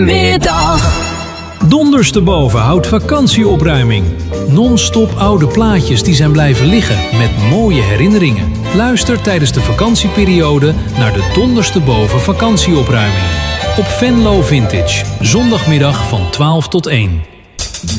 Middag. Dondersteboven houdt vakantieopruiming. Non-stop oude plaatjes die zijn blijven liggen met mooie herinneringen. Luister tijdens de vakantieperiode naar de Dondersteboven vakantieopruiming. Op Venlo Vintage, zondagmiddag van 12 tot 1.